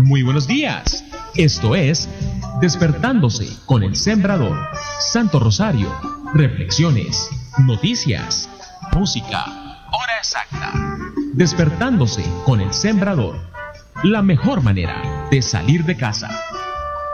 Muy buenos días. Esto es Despertándose con el Sembrador. Santo Rosario, reflexiones, noticias, música, hora exacta. Despertándose con el Sembrador. La mejor manera de salir de casa.